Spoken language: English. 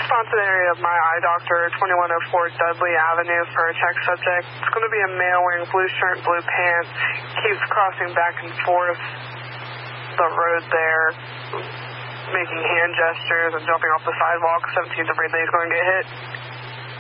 Response to the area of my eye doctor, 2104 Dudley Avenue for a check subject. It's going to be a male wearing blue shirt, blue pants. Keeps crossing back and forth the road there, making hand gestures and jumping off the sidewalk. 17th of Ridley is going to get hit.